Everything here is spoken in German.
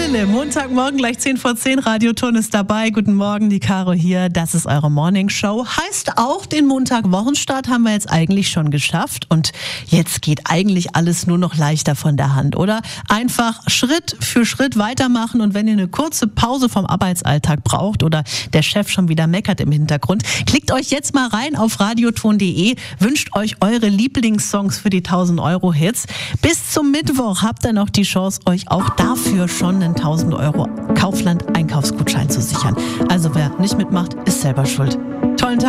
Wille, Montagmorgen gleich 10:10, Radioton ist dabei. Guten Morgen, die Caro hier. Das ist eure Morning Show. Heißt auch, den Montag-Wochenstart haben wir jetzt eigentlich schon geschafft. Und jetzt geht eigentlich alles nur noch leichter von der Hand, oder? Einfach Schritt für Schritt weitermachen. Und wenn ihr eine kurze Pause vom Arbeitsalltag braucht oder der Chef schon wieder meckert im Hintergrund, klickt euch jetzt mal rein auf radioton.de, wünscht euch eure Lieblingssongs für die 1000-Euro-Hits. Bis zum Mittwoch habt ihr noch die Chance, euch auch dafür schon einen 1000-Euro Kaufland-Einkaufsgutschein zu sichern. Also wer nicht mitmacht, ist selber schuld. Tollen Tag.